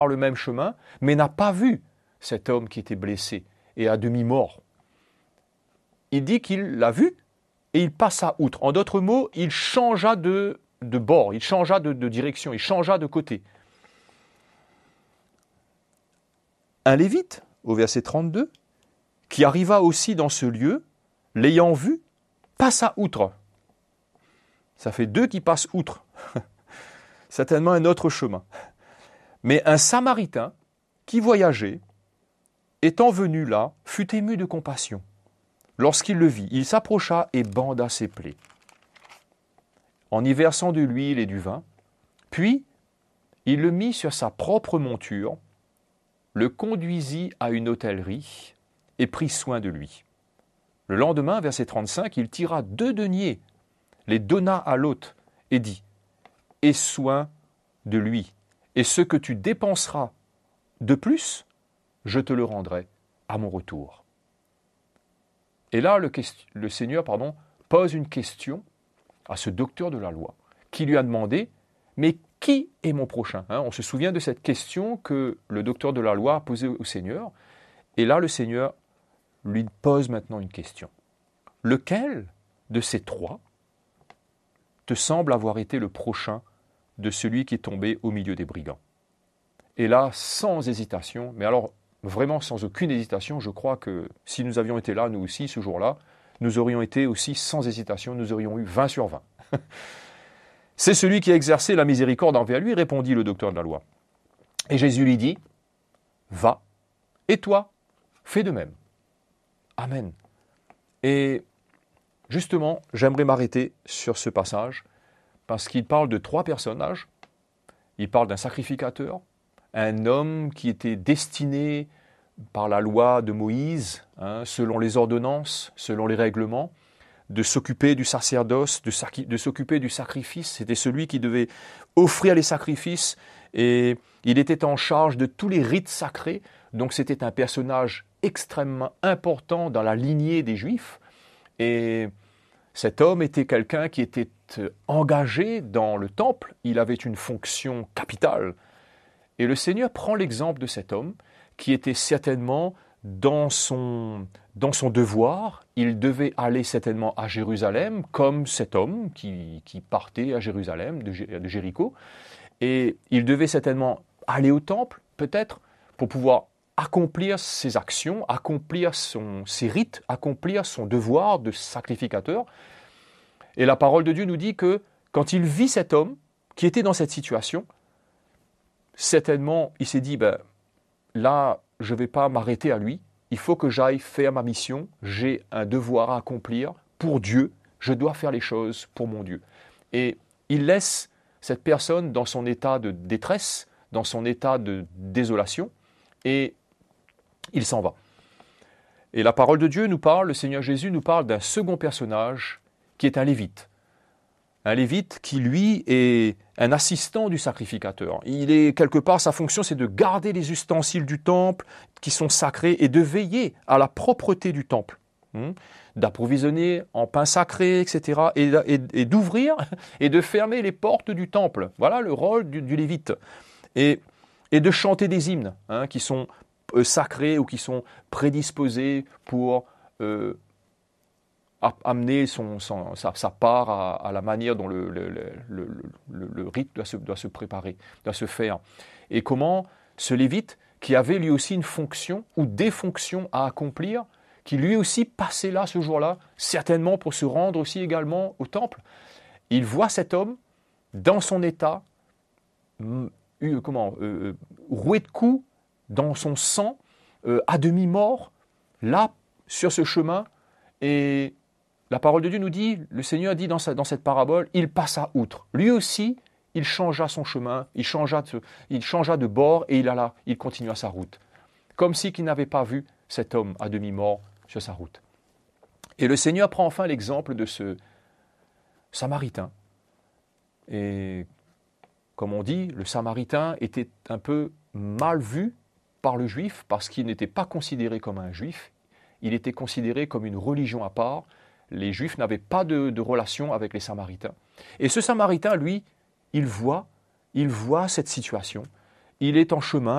le même chemin, mais n'a pas vu cet homme qui était blessé et à demi mort. Il dit qu'il l'a vu et il passa outre. En d'autres mots, il changea de bord, il changea de direction, il changea de côté. Un Lévite, au verset 32, qui arriva aussi dans ce lieu, l'ayant vu, passa outre. Ça fait deux qui passent outre. Certainement un autre chemin. Mais un Samaritain qui voyageait, étant venu là, fut ému de compassion. Lorsqu'il le vit, il s'approcha et banda ses plaies, en y versant de l'huile et du vin. Puis, il le mit sur sa propre monture, le conduisit à une hôtellerie et prit soin de lui. Le lendemain, verset 35, il tira 2 deniers, les donna à l'hôte et dit « Aie soin de lui, et ce que tu dépenseras de plus, je te le rendrai à mon retour. » Et là, le Seigneur pose une question à ce docteur de la loi, qui lui a demandé « Mais qui est mon prochain ?» On se souvient de cette question que le docteur de la loi a posée au Seigneur. Et là, le Seigneur lui pose maintenant une question. Lequel de ces 3 te semble avoir été le prochain de celui qui est tombé au milieu des brigands? Et là, sans hésitation, mais alors vraiment sans aucune hésitation, je crois que si nous avions été là, nous aussi, ce jour-là, nous aurions été aussi sans hésitation, nous aurions eu 20 sur 20. C'est celui qui a exercé la miséricorde envers lui, répondit le docteur de la loi. Et Jésus lui dit, va, et toi, fais de même. Amen. Et justement, j'aimerais m'arrêter sur ce passage, parce qu'il parle de 3 personnages. Il parle d'un sacrificateur, un homme qui était destiné par la loi de Moïse, selon les ordonnances, selon les règlements, de s'occuper du sacerdoce, de s'occuper du sacrifice. C'était celui qui devait offrir les sacrifices et il était en charge de tous les rites sacrés. Donc c'était un personnage extrêmement important dans la lignée des Juifs. Et cet homme était quelqu'un qui était engagé dans le temple. Il avait une fonction capitale. Et le Seigneur prend l'exemple de cet homme qui était certainement dans son devoir. Il devait aller certainement à Jérusalem, comme cet homme qui partait à Jérusalem, de Jéricho. Et il devait certainement aller au temple, peut-être, pour pouvoir accomplir ses actions, accomplir ses rites, accomplir son devoir de sacrificateur. Et la parole de Dieu nous dit que quand il vit cet homme qui était dans cette situation, certainement, il s'est dit, là, je ne vais pas m'arrêter à lui. Il faut que j'aille faire ma mission. J'ai un devoir à accomplir pour Dieu. Je dois faire les choses pour mon Dieu. Et il laisse cette personne dans son état de détresse, dans son état de désolation, et il s'en va. Et la parole de Dieu nous parle, le Seigneur Jésus nous parle d'un second personnage qui est un Lévite. Un Lévite qui, lui, est un assistant du sacrificateur. Il est, quelque part, sa fonction, c'est de garder les ustensiles du temple qui sont sacrés et de veiller à la propreté du temple, d'approvisionner en pain sacré, etc., et d'ouvrir et de fermer les portes du temple. Voilà le rôle du Lévite. Et de chanter des hymnes qui sont sacrés ou qui sont prédisposés pour amener sa part à la manière dont le rite doit se préparer, doit se faire. Et comment ce Lévite, qui avait lui aussi une fonction ou des fonctions à accomplir, qui lui aussi passait là ce jour-là, certainement pour se rendre aussi également au temple, il voit cet homme dans son état, roué de coups, dans son sang, à demi-mort, là, sur ce chemin, et la parole de Dieu nous dit, le Seigneur dit dans cette parabole, il passa outre. Lui aussi, il changea son chemin, il changea de bord et il continua sa route. Comme si qu'il n'avait pas vu cet homme à demi-mort sur sa route. Et le Seigneur prend enfin l'exemple de ce Samaritain. Et comme on dit, le Samaritain était un peu mal vu par le Juif parce qu'il n'était pas considéré comme un Juif. Il était considéré comme une religion à part. Les Juifs n'avaient pas de relation avec les Samaritains. Et ce Samaritain, lui, il voit cette situation. Il est en chemin.